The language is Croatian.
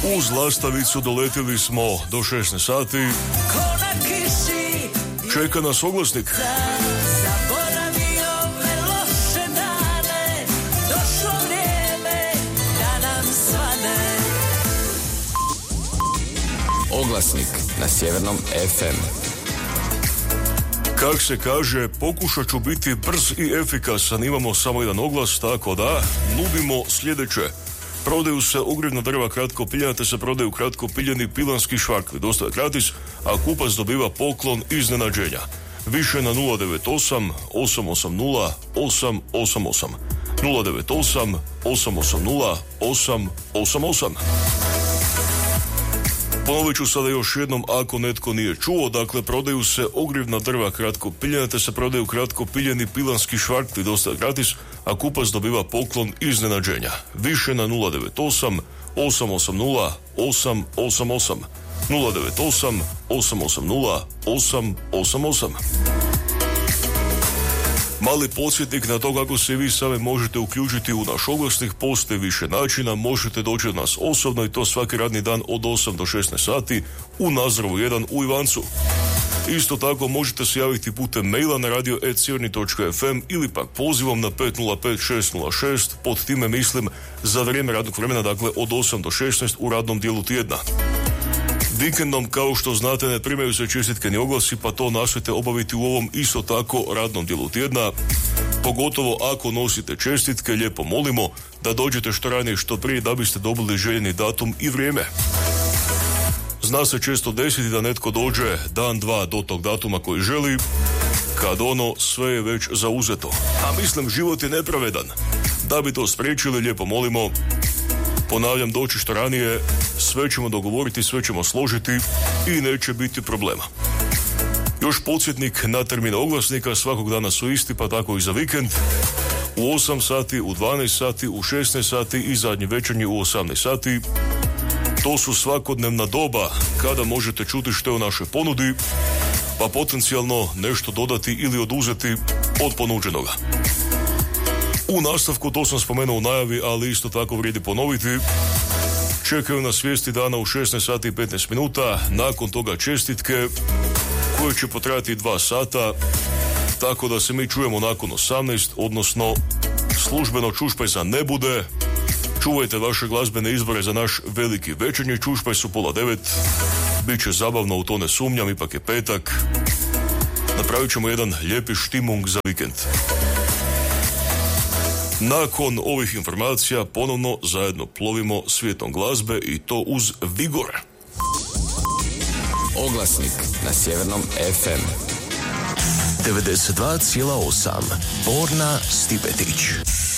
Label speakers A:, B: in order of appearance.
A: Uz Lastavicu doletili smo do 16 sati. Čeka nas oglasnik.
B: Oglasnik na Sjevernom FM.
A: Kak se kaže, pokušat ću biti brz i efikasan. Imamo samo jedan oglas, tako da nudimo sljedeće. Prodaju se ogrjevna drva kratko piljena, te se prodaju kratko piljeni pilanski švarkli. Dostaje gratis, a kupac dobiva poklon iznenađenja. Više na 098 880 888. 098 880 888. Ponovit ću sada još jednom ako netko nije čuo. Dakle, prodaju se ogrjevna drva kratko piljena, te se prodaju kratko piljeni pilanski švarkli. Dostaje gratis, a kupac dobiva poklon iznenađenja. Više na 098 880 888. 098 880 888. Mali podsjetnik na to kako se vi same možete uključiti u naš oglasnik. Postoji više načina, možete doći od nas osobno i to svaki radni dan od 8 do 16 sati u Nazorovu 1 u Ivancu. Isto tako možete se javiti putem maila na radio@sjeverni.fm ili pak pozivom na 505-606, pod time mislim za vrijeme radnog vremena, dakle od 8 do 16 u radnom dijelu tjedna. Vikendom, kao što znate, ne primaju se čestitke ni oglasi, pa to nastojte obaviti u ovom isto tako radnom dijelu tjedna. Pogotovo ako nosite čestitke, lijepo molimo da dođete što ranije što prije da biste dobili željeni datum i vrijeme. Zna se često desiti da netko dođe dan, dva do tog datuma koji želi, kad ono sve je već zauzeto. A mislim, život je nepravedan. Da bi to spriječili, lijepo molimo, ponavljam, doći što ranije, sve ćemo dogovoriti, sve ćemo složiti i neće biti problema. Još podsjetnik na termine oglasnika, svakog dana su isti, pa tako i za vikend. U 8 sati, u 12 sati, u 16 sati i zadnji večernji u 18 sati. To su svakodnevna doba kada možete čuti što je u našoj ponudi, pa potencijalno nešto dodati ili oduzeti od ponuđenoga. U nastavku, to sam spomenuo u najavi, ali isto tako vrijedi ponoviti, čekaju nas vijesti dana u 16 sati i 15 minuta, nakon toga čestitke koje će potrajati 2 sata, tako da se mi čujemo nakon 18, odnosno službeno čušpajza ne bude. Čuvajte vaše glazbene izbore za naš veliki večernji čušpaj su 8:30. Biće zabavno, u to ne sumnjam, ipak je petak. Napravit ćemo jedan lijepi štimung za vikend. Nakon ovih informacija ponovno zajedno plovimo svijetom glazbe i to uz vigor.
B: Oglasnik na Sjevernom FM.
C: 92,8. Borna Stipetić.